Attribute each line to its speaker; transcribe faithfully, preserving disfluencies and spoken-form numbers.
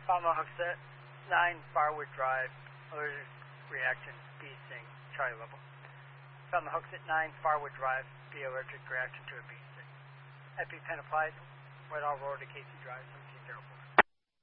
Speaker 1: Falmouth Hooksett, nine Farwood Drive, allergic reaction, B sing, Charlie level. Falmouth Hooksett, nine Farwood Drive, B allergic reaction to a B sing. EpiPen applied, Whitehall Road to Casey Drive, seventeen oh four.